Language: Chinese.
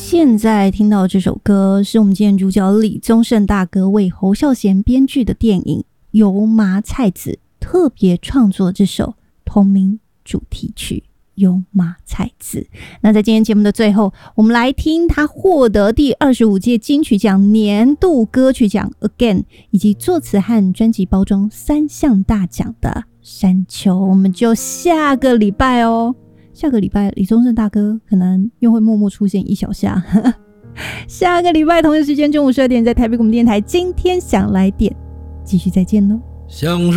现在听到这首歌是我们今天主角李宗盛大哥为侯孝贤编剧的电影《油麻菜籽》特别创作这首同名主题曲油麻菜籽。那在今天节目的最后，我们来听他获得第25届金曲奖年度歌曲奖 Again 以及作词和专辑包装3项大奖的山丘。我们就下个礼拜下个礼拜李宗盛大哥可能又会默默出现一小下下个礼拜同一时间中午12点在台北广播电台今天想来点继续再见咯。 享受